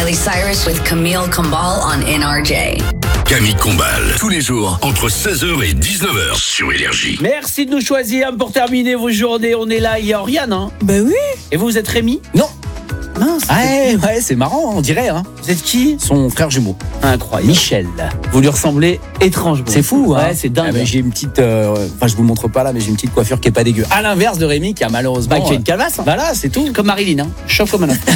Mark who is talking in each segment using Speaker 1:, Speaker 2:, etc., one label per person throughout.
Speaker 1: Miley Cyrus with Camille Combal on NRJ.
Speaker 2: Camille Combal, tous les jours, entre 16h et 19h sur Énergie.
Speaker 3: Merci de nous choisir pour terminer vos journées. On est là, il y a Oriane, hein.
Speaker 4: Ben oui.
Speaker 3: Et vous êtes Rémi?
Speaker 5: Non.
Speaker 3: Mince.
Speaker 5: Ouais, c'est marrant, on dirait. Hein.
Speaker 3: Vous êtes qui?
Speaker 5: Son frère jumeau.
Speaker 3: Incroyable.
Speaker 5: Michel.
Speaker 3: Vous lui ressemblez étrangement.
Speaker 5: C'est fou, hein.
Speaker 3: Ouais, c'est dingue.
Speaker 5: Ah bah, j'ai une petite, je vous le montre pas là, mais j'ai une petite coiffure qui est pas dégueu. À l'inverse de Rémi qui a malheureusement.
Speaker 3: Qui a une calasse. Hein.
Speaker 5: Voilà, c'est tout.
Speaker 3: Comme Marilyn, hein. Chauffe comme un homme.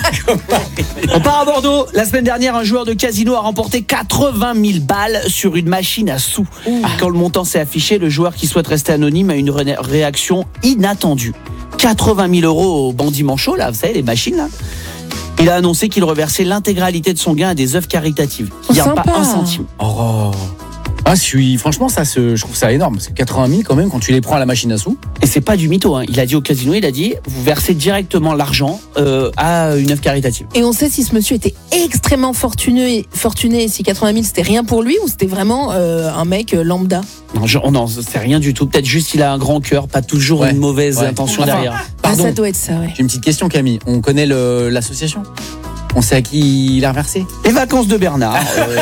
Speaker 3: On part à Bordeaux. La semaine dernière, un joueur de casino a remporté 80 000 balles sur une machine à sous. Quand le montant s'est affiché, le joueur qui souhaite rester anonyme a une réaction inattendue. 80 000 euros au bandit manchot, là, vous savez, les machines, là. Il a annoncé qu'il reversait l'intégralité de son gain à des œuvres caritatives. Il n'y a pas un centime.
Speaker 5: Oh. Ah, franchement, je trouve ça énorme. C'est 80 000 quand même quand tu les prends à la machine à sous.
Speaker 3: Et c'est pas du mytho, hein. Il a dit au casino, vous versez directement l'argent à une œuvre caritative.
Speaker 4: Et on sait si ce monsieur était extrêmement fortuné, si 80 000 c'était rien pour lui ou c'était vraiment un mec lambda.
Speaker 3: Non, c'est rien du tout. Peut-être juste il a un grand cœur, pas toujours une mauvaise intention derrière.
Speaker 5: Pardon.
Speaker 4: Ça doit être ça, ouais.
Speaker 5: J'ai une petite question, Camille. On connaît l'association ? On sait à qui il a reversé ?
Speaker 3: Les vacances de Bernard,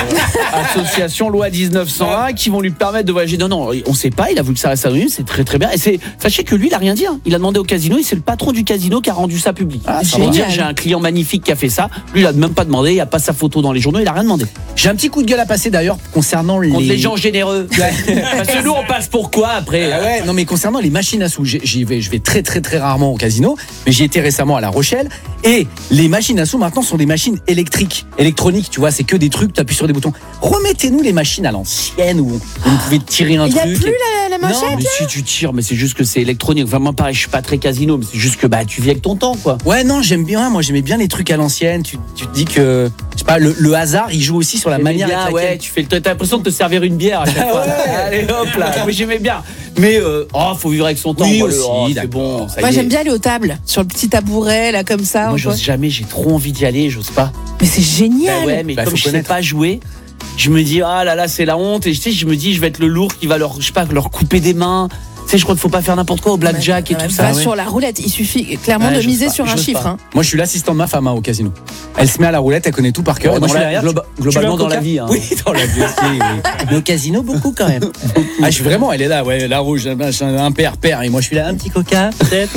Speaker 3: association loi 1901 qui vont lui permettre de voyager. Non, on sait pas, il a voulu que ça reste anonyme, c'est très très bien. Et sachez que lui, il a rien dit. Hein. Il a demandé au casino et c'est le patron du casino qui a rendu ça public.
Speaker 4: Génial.
Speaker 3: Dire, j'ai un client magnifique qui a fait ça. Lui, il a même pas demandé, il n'y a pas sa photo dans les journaux, il a rien demandé.
Speaker 5: J'ai un petit coup de gueule à passer d'ailleurs concernant
Speaker 3: Contre les gens généreux. Parce que nous, on passe pour quoi après
Speaker 5: Non, mais concernant les machines à sous, je vais très très très rarement au casino, mais j'y étais récemment à La Rochelle et les machines à sous maintenant sont des machines électroniques, tu vois, c'est que des trucs, tu appuies sur des boutons. Remettez-nous les machines à l'ancienne où vous pouvez tirer un truc.
Speaker 4: Il n'y a plus la manchette.
Speaker 3: Non, mais si tu tires, mais c'est juste que c'est électronique. Vraiment pareil, je suis pas très casino, mais c'est juste que tu vis avec ton temps, quoi.
Speaker 5: Ouais, non, j'aimais bien les trucs à l'ancienne. Tu te dis que, je sais pas, le hasard, il joue aussi sur la manière avec laquelle...
Speaker 3: t'as l'impression de te servir une bière à chaque fois. Allez, hop là. Oui, j'aimais bien. Mais faut vivre avec son temps.
Speaker 5: Oui,
Speaker 3: moi,
Speaker 5: aussi,
Speaker 3: c'est bon.
Speaker 4: Moi, j'aime bien aller aux tables, sur le petit tabouret, là, comme ça.
Speaker 3: Moi, j'ose jamais, j'ai trop envie d'y aller, j'ose pas.
Speaker 4: Mais c'est génial.
Speaker 3: Ouais, mais comme je sais pas jouer, je me dis, ah là là, c'est la honte. Et je me dis, je vais être le lourd qui va leur couper des mains. Tu sais, je crois qu'il faut pas faire n'importe quoi au blackjack et tout ça.
Speaker 4: Sur la roulette, il suffit clairement de miser sur un chiffre. Hein.
Speaker 5: Moi, je suis l'assistant de ma femme au casino. Elle se met à la roulette, elle connaît tout par cœur.
Speaker 3: Moi, je suis derrière. Globalement dans la vie. Hein.
Speaker 5: Oui, dans la vie aussi. Oui. Mais au casino, beaucoup quand même. Je suis vraiment, elle est là, ouais, la rouge, un père. Et moi, je suis là, un petit coca, peut-être.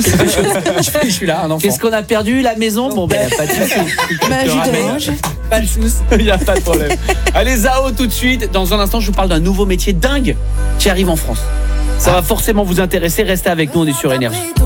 Speaker 5: Je suis là, un enfant.
Speaker 3: Qu'est-ce qu'on a perdu, la maison? Bon, pas de soucis.
Speaker 5: Pas de soucis.
Speaker 3: Il n'y a pas de problème. Allez, Zao, tout de suite. Dans un instant, je vous parle d'un nouveau métier dingue qui arrive en France. Ça va forcément vous intéresser. Restez avec nous, on est sur Énergie.